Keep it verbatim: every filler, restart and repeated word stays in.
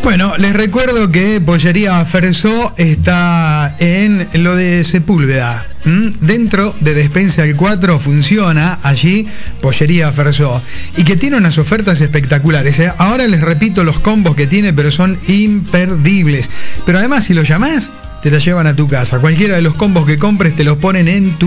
Bueno, les recuerdo que Pollería Fersó está en lo de Sepúlveda. ¿Mm? Dentro de Despensa el cuatro funciona allí Pollería Fersó. Y que tiene unas ofertas espectaculares, ¿eh? Ahora les repito los combos que tiene, pero son imperdibles. Pero además, si lo llamás, te la llevan a tu casa. Cualquiera de los combos que compres te los ponen en tu